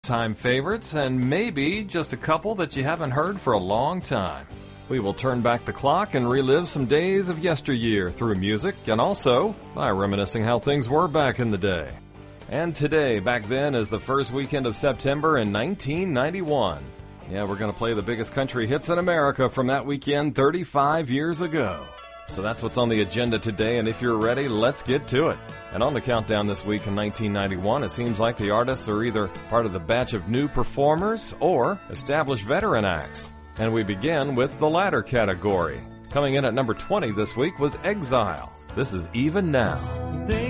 time favorites, and maybe just a couple that you haven't heard for a long time. We will turn back the clock and relive some days of yesteryear through music and also by reminiscing how things were back in the day. And today, back then, is the first weekend of September in 1991. Yeah, we're going to play the biggest country hits in America from that weekend 35 years ago. So that's what's on the agenda today, and if you're ready, let's get to it. And on the countdown this week in 1991, it seems like the artists are either part of the batch of new performers or established veteran acts. And we begin with the latter category. Coming in at number 20 this week was Exile. This is Even Now. They